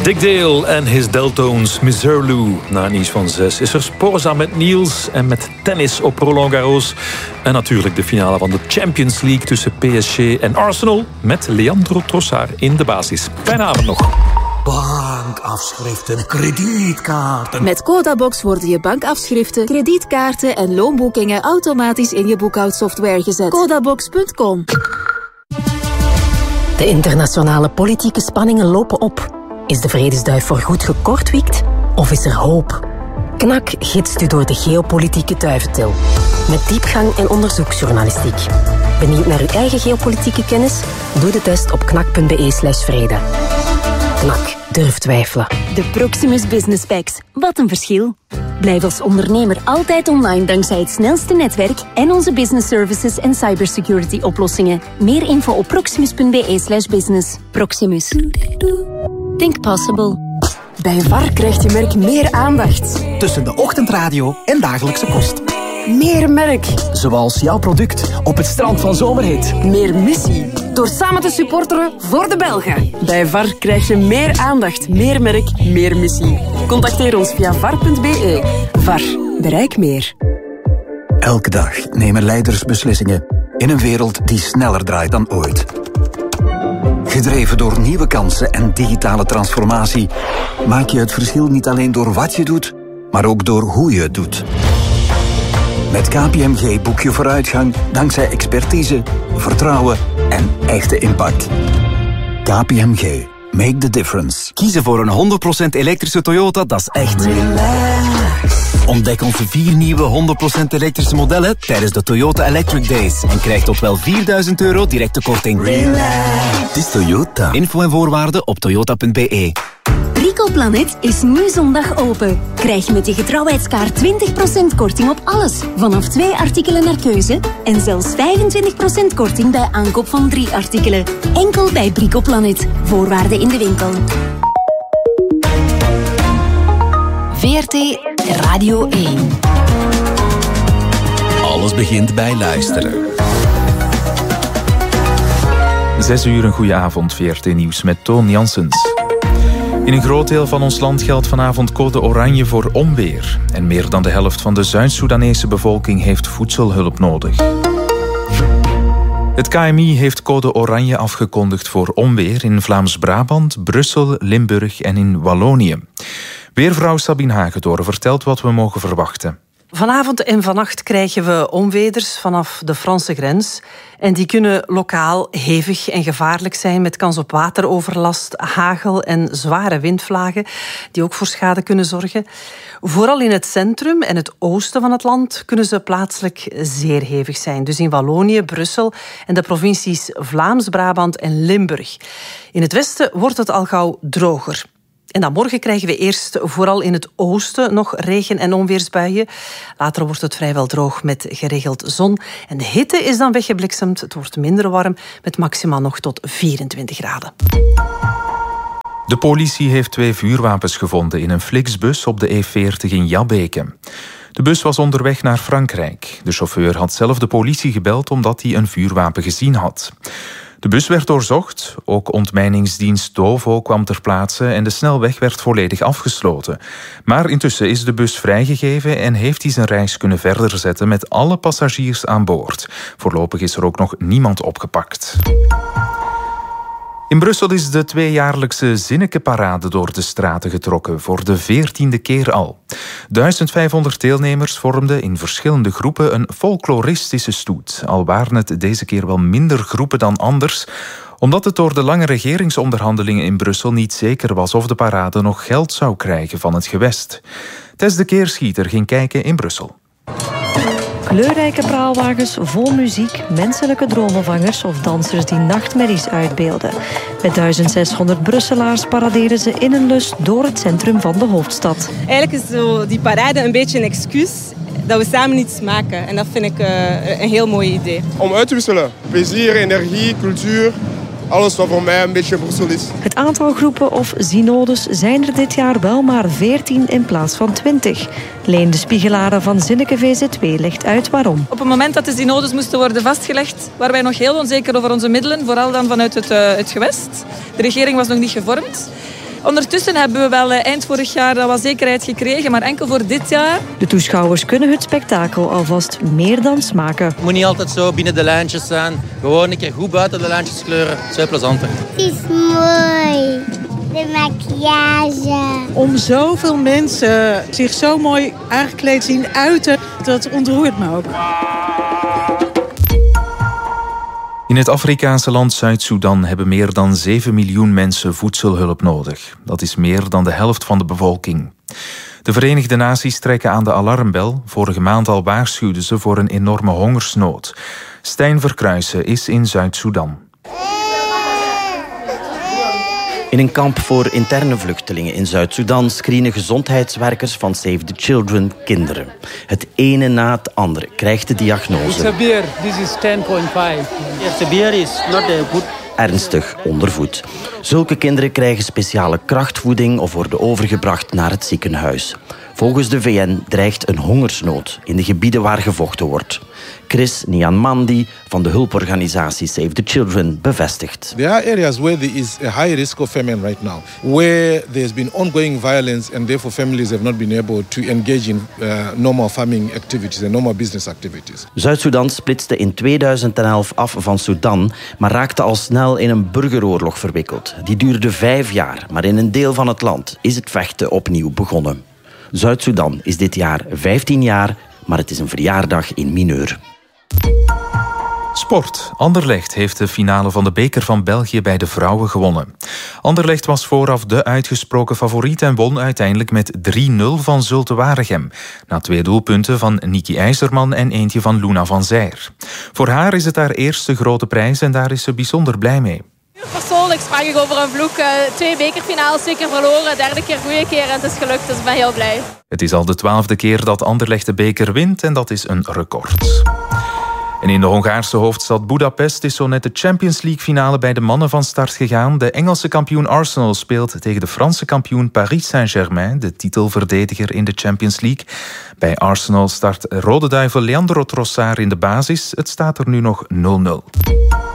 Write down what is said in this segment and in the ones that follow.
Dick Dale en his Deltones, Misirlou. Na nieuws van 6 is er Sporza met Niels en met tennis op Roland Garros. En natuurlijk de finale van de Champions League tussen PSG en Arsenal met Leandro Trossard in de basis. Fijne avond nog. Bankafschriften, kredietkaarten. Met Codabox worden je bankafschriften, kredietkaarten en loonboekingen automatisch in je boekhoudsoftware gezet. Codabox.com. De internationale politieke spanningen lopen op. Is de vredesduif voorgoed gekortwiekt? Of is er hoop? KNAK gidst u door de geopolitieke duiventil. Met diepgang en onderzoeksjournalistiek. Benieuwd naar uw eigen geopolitieke kennis? Doe de test op knak.be/vrede. KNAK, durf twijfelen. De Proximus Business Packs. Wat een verschil. Blijf als ondernemer altijd online dankzij het snelste netwerk en onze business services en cybersecurity oplossingen. Meer info op proximus.be/business. Proximus. Think possible. Bij VAR krijgt je merk meer aandacht. Tussen de ochtendradio en dagelijkse kost. Meer merk. Zoals jouw product op het strand van Zomerhit. Meer missie. Door samen te supporteren voor de Belgen. Bij VAR krijg je meer aandacht, meer merk, meer missie. Contacteer ons via var.be. VAR. Bereik meer. Elke dag nemen leiders beslissingen in een wereld die sneller draait dan ooit. Gedreven door nieuwe kansen en digitale transformatie maak je het verschil niet alleen door wat je doet, maar ook door hoe je het doet. Met KPMG boek je vooruitgang dankzij expertise, vertrouwen en echte impact. KPMG. Make the difference. Kiezen voor een 100% elektrische Toyota, dat is echt. Relax. Ontdek onze 4 nieuwe 100% elektrische modellen tijdens de Toyota Electric Days. En krijg tot wel €4.000 directe korting. Relax. Het is Toyota. Info en voorwaarden op toyota.be. Bricoplanet is nu zondag open. Krijg met je getrouwheidskaart 20% korting op alles. Vanaf 2 artikelen naar keuze. En zelfs 25% korting bij aankoop van 3 artikelen. Enkel bij Bricoplanet. Voorwaarden in de winkel. VRT Radio 1. Alles begint bij luisteren. 6 uur, een goede avond. VRT Nieuws met Toon Janssens. In een groot deel van ons land geldt vanavond code oranje voor onweer. En meer dan de helft van de Zuid-Soedanese bevolking heeft voedselhulp nodig. Het KMI heeft code oranje afgekondigd voor onweer in Vlaams-Brabant, Brussel, Limburg en in Wallonië. Weervrouw Sabine Hagedoorn vertelt wat we mogen verwachten. Vanavond en vannacht krijgen we onweders vanaf de Franse grens. En die kunnen lokaal hevig en gevaarlijk zijn met kans op wateroverlast, hagel en zware windvlagen die ook voor schade kunnen zorgen. Vooral in het centrum en het oosten van het land kunnen ze plaatselijk zeer hevig zijn. Dus in Wallonië, Brussel en de provincies Vlaams-Brabant en Limburg. In het westen wordt het al gauw droger. En dan morgen krijgen we eerst vooral in het oosten nog regen- en onweersbuien. Later wordt het vrijwel droog met geregeld zon. En de hitte is dan weggebliksemd. Het wordt minder warm met maximaal nog tot 24 graden. De politie heeft 2 vuurwapens gevonden in een Flixbus op de E40 in Jabbeke. De bus was onderweg naar Frankrijk. De chauffeur had zelf de politie gebeld omdat hij een vuurwapen gezien had. De bus werd doorzocht, ook ontmijningsdienst DOVO kwam ter plaatse en de snelweg werd volledig afgesloten. Maar intussen is de bus vrijgegeven en heeft hij zijn reis kunnen verder zetten met alle passagiers aan boord. Voorlopig is er ook nog niemand opgepakt. In Brussel is de 2-jaarlijkse Zinnekeparade door de straten getrokken, voor de 14e keer al. 1500 deelnemers vormden in verschillende groepen een folkloristische stoet. Al waren het deze keer wel minder groepen dan anders, omdat het door de lange regeringsonderhandelingen in Brussel niet zeker was of de parade nog geld zou krijgen van het gewest. Tess de Keerschieter ging kijken in Brussel. Kleurrijke praalwagens vol muziek, menselijke dromenvangers of dansers die nachtmerries uitbeelden. Met 1600 Brusselaars paraderen ze in een lus door het centrum van de hoofdstad. Eigenlijk is zo die parade een beetje een excuus dat we samen iets maken. En dat vind ik een heel mooi idee. Om uit te wisselen. Plezier, energie, cultuur. Alles wat voor mij een beetje Brussel is. Het aantal groepen of synodes zijn er dit jaar wel maar 14 in plaats van 20. Leen de Spiegelaren van Zinneke VZW legt uit waarom. Op het moment dat de synodes moesten worden vastgelegd, waren wij nog heel onzeker over onze middelen, vooral dan vanuit het gewest. De regering was nog niet gevormd. Ondertussen hebben we wel eind vorig jaar dat wat zekerheid gekregen, maar enkel voor dit jaar. De toeschouwers kunnen het spektakel alvast meer dan smaken. Het moet niet altijd zo binnen de lijntjes zijn. Gewoon een keer goed buiten de lijntjes kleuren. Dat is veel plezanter. Het is mooi. De maquillage. Om zoveel mensen zich zo mooi aangekleed zien uiten, dat ontroert me ook. In het Afrikaanse land Zuid-Soedan hebben meer dan 7 miljoen mensen voedselhulp nodig. Dat is meer dan de helft van de bevolking. De Verenigde Naties trekken aan de alarmbel. Vorige maand al waarschuwden ze voor een enorme hongersnood. Stijn Verkruijsen is in Zuid-Soedan. In een kamp voor interne vluchtelingen in Zuid-Soedan screenen gezondheidswerkers van Save the Children kinderen. Het ene na het andere krijgt de diagnose. Severe, this is 10.5. Yes, severe is not good. Ernstig ondervoed. Zulke kinderen krijgen speciale krachtvoeding of worden overgebracht naar het ziekenhuis. Volgens de VN dreigt een hongersnood in de gebieden waar gevochten wordt. Chris Nyanmandi van de hulporganisatie Save the Children bevestigt. There are areas where there is a high risk of famine right now, where there's been ongoing violence and therefore families have not been able to engage in normal farming activities and normal business activities. Zuid-Soedan splitste in 2011 af van Sudan, maar raakte al snel in een burgeroorlog verwikkeld. Die duurde 5 jaar, maar in een deel van het land is het vechten opnieuw begonnen. Zuid-Soedan is dit jaar 15 jaar, maar het is een verjaardag in mineur. Sport. Anderlecht heeft de finale van de beker van België bij de vrouwen gewonnen. Anderlecht was vooraf de uitgesproken favoriet en won uiteindelijk met 3-0 van Zulte Waregem. Na 2 doelpunten van Niki IJzerman en eentje van Luna van Zijr. Voor haar is het haar eerste grote prijs en daar is ze bijzonder blij mee. Persoonlijk sprak ik over een vloek. 2 bekerfinales, 2 keer verloren, 3e keer goede keer en het is gelukt, dus ik ben heel blij. Het is al de 12e keer dat Anderlecht de beker wint en dat is een record. En in de Hongaarse hoofdstad Budapest is zo net de Champions League finale bij de mannen van start gegaan. De Engelse kampioen Arsenal speelt tegen de Franse kampioen Paris Saint-Germain, de titelverdediger in de Champions League. Bij Arsenal start Rode Duivel Leandro Trossard in de basis. Het staat er nu nog 0-0.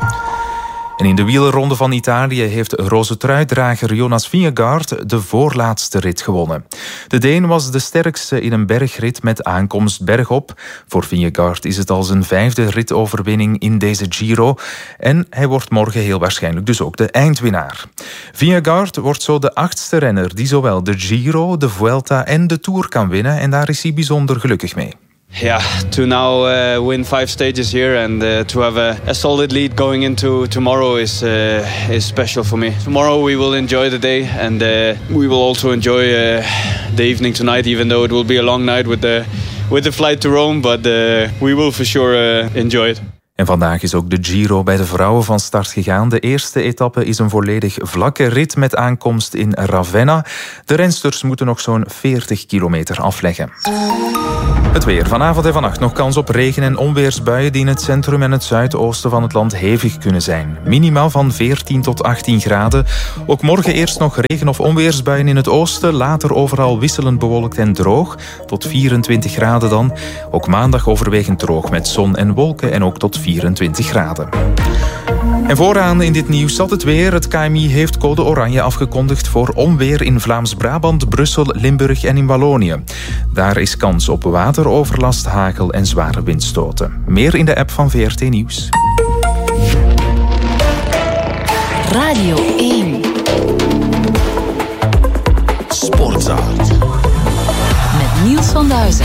En in de wielerronde van Italië heeft roze truidrager Jonas Vingegaard de voorlaatste rit gewonnen. De Deen was de sterkste in een bergrit met aankomst bergop. Voor Vingegaard is het al zijn 5e ritoverwinning in deze Giro. En hij wordt morgen heel waarschijnlijk dus ook de eindwinnaar. Vingegaard wordt zo de 8e renner die zowel de Giro, de Vuelta en de Tour kan winnen. En daar is hij bijzonder gelukkig mee. Yeah, to now win 5 stages here and to have a solid lead going into tomorrow is special for me. Tomorrow we will enjoy the day and we will also enjoy the evening tonight, even though it will be a long night with the flight to Rome, but we will for sure enjoy it. En vandaag is ook de Giro bij de vrouwen van start gegaan. De eerste etappe is een volledig vlakke rit met aankomst in Ravenna. De rensters moeten nog zo'n 40 kilometer afleggen. Het weer. Vanavond en vannacht nog kans op regen- en onweersbuien die in het centrum en het zuidoosten van het land hevig kunnen zijn. Minimaal van 14 tot 18 graden. Ook morgen eerst nog regen- of onweersbuien in het oosten. Later overal wisselend bewolkt en droog. Tot 24 graden dan. Ook maandag overwegend droog met zon en wolken en ook tot 24 graden. En vooraan in dit nieuws zat het weer. Het KMI heeft code oranje afgekondigd voor onweer in Vlaams-Brabant, Brussel, Limburg en in Wallonië. Daar is kans op wateroverlast, hagel en zware windstoten. Meer in de app van VRT Nieuws. Radio 1. Sportzaal. Met Niels van Duizen.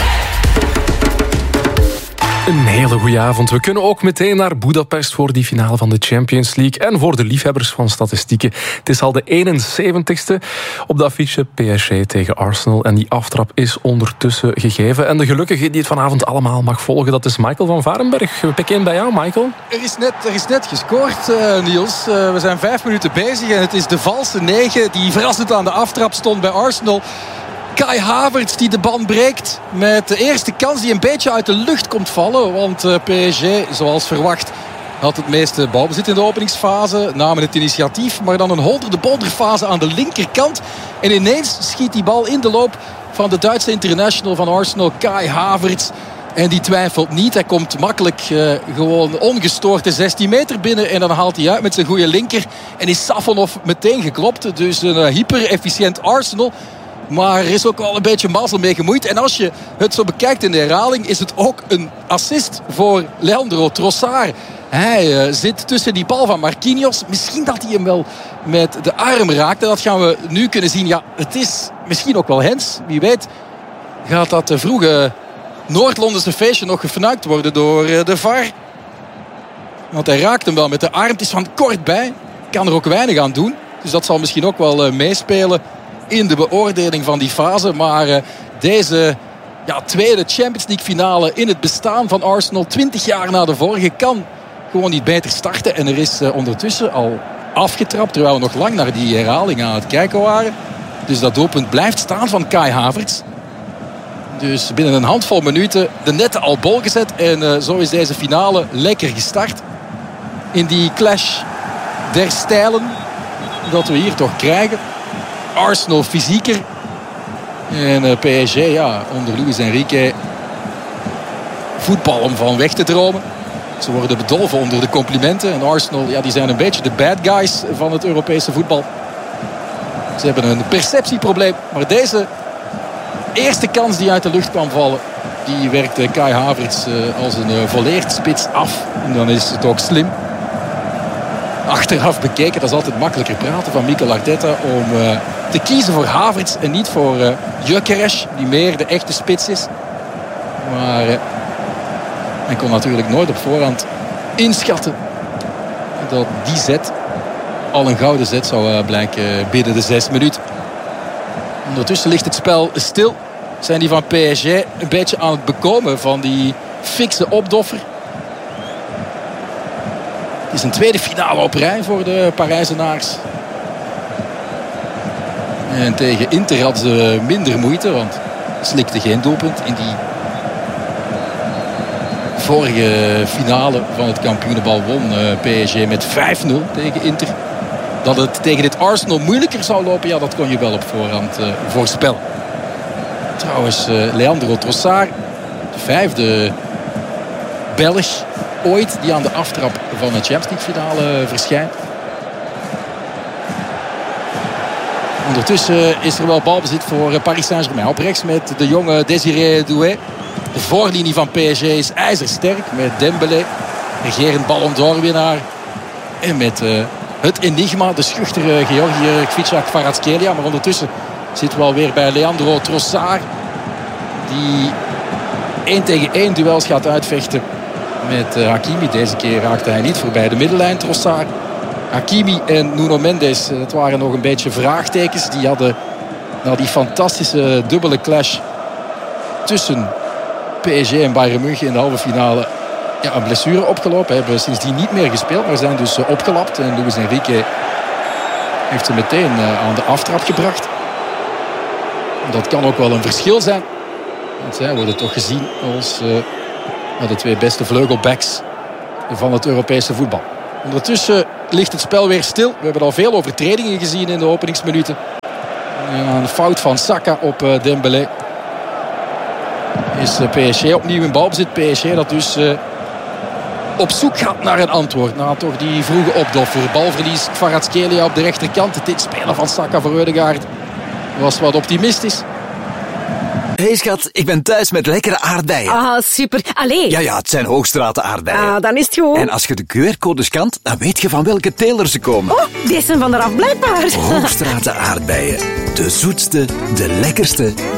Een hele goede avond. We kunnen ook meteen naar Budapest voor die finale van de Champions League. En voor de liefhebbers van statistieken. Het is al de 71ste op de affiche PSG tegen Arsenal. En die aftrap is ondertussen gegeven. En de gelukkige die het vanavond allemaal mag volgen, dat is Michael van Varenberg. We pikken in bij jou, Michael. Er is net gescoord, Niels. We zijn 5 minuten bezig en het is de valse 9 die verrassend aan de aftrap stond bij Arsenal. Kai Havertz die de band breekt met de eerste kans die een beetje uit de lucht komt vallen. Want PSG, zoals verwacht, had het meeste balbezit in de openingsfase. Namen het initiatief, maar dan een holder-de-bolder fase aan de linkerkant. En ineens schiet die bal in de loop van de Duitse international van Arsenal, Kai Havertz. En die twijfelt niet. Hij komt makkelijk gewoon ongestoord de 16 meter binnen. En dan haalt hij uit met zijn goede linker. En is Safonov meteen geklopt. Dus een hyper-efficiënt Arsenal. Maar er is ook al een beetje mazzel mee gemoeid. En als je het zo bekijkt in de herhaling, is het ook een assist voor Leandro Trossard. Hij zit tussen die bal van Marquinhos. Misschien dat hij hem wel met de arm raakt. En dat gaan we nu kunnen zien. Ja, het is misschien ook wel hens. Wie weet gaat dat vroege Noord-Londense feestje nog gefnuikt worden door de VAR. Want hij raakt hem wel met de arm. Het is van kort bij. Kan er ook weinig aan doen. Dus dat zal misschien ook wel meespelen in de beoordeling van die fase. Maar deze tweede Champions League finale in het bestaan van Arsenal, 20 jaar na de vorige, kan gewoon niet beter starten. En er is ondertussen al afgetrapt, terwijl we nog lang naar die herhaling aan het kijken waren. Dus dat doelpunt blijft staan van Kai Havertz. Dus binnen een handvol minuten de netten al bol gezet. En zo is deze finale lekker gestart. In die clash der stijlen dat we hier toch krijgen. Arsenal fysieker. En PSG, onder Luis Enrique, voetbal om van weg te dromen. Ze worden bedolven onder de complimenten. En Arsenal, die zijn een beetje de bad guys van het Europese voetbal. Ze hebben een perceptieprobleem. Maar deze eerste kans die uit de lucht kwam vallen, die werkte Kai Havertz als een volleerd spits af. En dan is het ook slim. Achteraf bekeken, dat is altijd makkelijker praten van Mikel Arteta, om te kiezen voor Havertz en niet voor Gyökeres, die meer de echte spits is. Maar hij kon natuurlijk nooit op voorhand inschatten dat die zet al een gouden zet zou blijken binnen de 6 minuten. Ondertussen ligt het spel stil. Zijn die van PSG een beetje aan het bekomen van die fikse opdoffer. Het is een tweede finale op rij voor de Parijzenaars. En tegen Inter hadden ze minder moeite, want slikte geen doelpunt in die vorige finale van het kampioenenbal. Won PSG met 5-0 tegen Inter. Dat het tegen dit Arsenal moeilijker zou lopen, dat kon je wel op voorhand voorspellen. Trouwens, Leandro Trossard, de 5e Belg ooit die aan de aftrap van de Champions League finale verschijnt. Ondertussen is er wel balbezit voor Paris Saint-Germain. Op rechts met de jonge Désiré Doué. De voorlinie van PSG is ijzersterk met Dembélé, regerend Ballon d'Or-winnaar. En met het enigma, de schuchtere Georgi Kvaratskhelia. Maar ondertussen zitten we alweer bij Leandro Trossard, die 1-tegen-1 duels gaat uitvechten met Hakimi. Deze keer raakte hij niet voorbij de middenlijn, Trossard. Hakimi en Nuno Mendes, dat waren nog een beetje vraagtekens. Die hadden na die fantastische dubbele clash tussen PSG en Bayern München in de halve finale een blessure opgelopen. Hebben sindsdien niet meer gespeeld, maar zijn dus opgelapt. En Luis Enrique heeft ze meteen aan de aftrap gebracht. Dat kan ook wel een verschil zijn. Want zij worden toch gezien als de 2 beste vleugelbacks van het Europese voetbal. Ondertussen ligt het spel weer stil. We hebben al veel overtredingen gezien in de openingsminuten. Een fout van Saka op Dembélé. Is PSG opnieuw in balbezit. PSG dat dus op zoek gaat naar een antwoord. Na toch die vroege opdoffer. Balverlies Kvaratskhelia op de rechterkant. Het inspelen van Saka voor Ødegaard was wat optimistisch. Hey schat, ik ben thuis met lekkere aardbeien. Ah, super. Allee. Ja, het zijn Hoogstraten aardbeien. Ah, dan is het goed. En als je de QR-code scant, dan weet je van welke teler ze komen. Oh, deze zijn van eraf blijkbaar. Hoogstraten aardbeien. De zoetste, de lekkerste